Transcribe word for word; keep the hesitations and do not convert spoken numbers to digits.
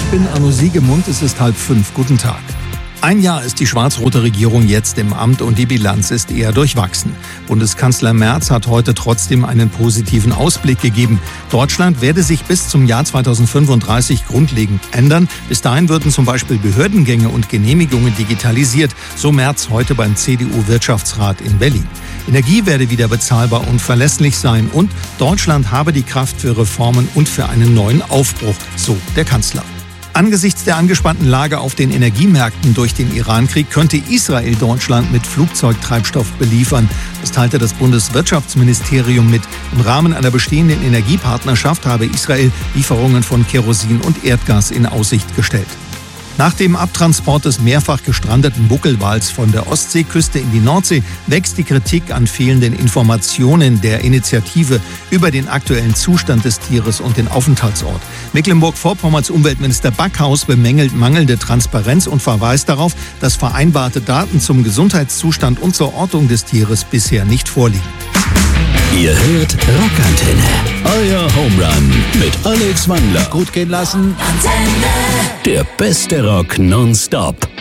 bin Arno Siegemund, es ist halb fünf. Guten Tag. Ein Jahr ist die schwarz-rote Regierung jetzt im Amt und die Bilanz ist eher durchwachsen. Bundeskanzler Merz hat heute trotzdem einen positiven Ausblick gegeben. Deutschland werde sich bis zum Jahr zweitausendfünfunddreißig grundlegend ändern. Bis dahin würden zum Beispiel Behördengänge und Genehmigungen digitalisiert, so Merz heute beim C D U-Wirtschaftsrat in Berlin. Energie werde wieder bezahlbar und verlässlich sein und Deutschland habe die Kraft für Reformen und für einen neuen Aufbruch, so der Kanzler. Angesichts der angespannten Lage auf den Energiemärkten durch den Irankrieg könnte Israel Deutschland mit Flugzeugtreibstoff beliefern. Das teilte das Bundeswirtschaftsministerium mit. Im Rahmen einer bestehenden Energiepartnerschaft habe Israel Lieferungen von Kerosin und Erdgas in Aussicht gestellt. Nach dem Abtransport des mehrfach gestrandeten Buckelwals von der Ostseeküste in die Nordsee wächst die Kritik an fehlenden Informationen der Initiative über den aktuellen Zustand des Tieres und den Aufenthaltsort. Mecklenburg-Vorpommerns Umweltminister Backhaus bemängelt mangelnde Transparenz und verweist darauf, dass vereinbarte Daten zum Gesundheitszustand und zur Ortung des Tieres bisher nicht vorliegen. Ihr hört Rockantenne, euer Homerun mit Alex Wandler. Gut gehen lassen. Der beste Rock nonstop.